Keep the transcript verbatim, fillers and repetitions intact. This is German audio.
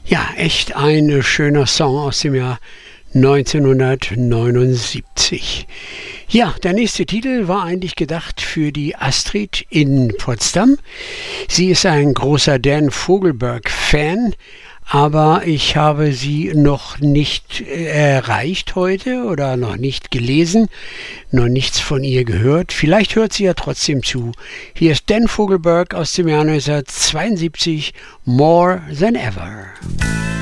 Ja, echt ein schöner Song aus dem Jahr neunzehnhundertneunundsiebzig. Ja, der nächste Titel war eigentlich gedacht für die Astrid in Potsdam. Sie ist ein großer Dan Fogelberg-Fan, aber ich habe sie noch nicht erreicht heute oder noch nicht gelesen, noch nichts von ihr gehört. Vielleicht hört sie ja trotzdem zu. Hier ist Dan Fogelberg aus dem Jahr neunzehnhundertzweiundsiebzig, More Than Ever.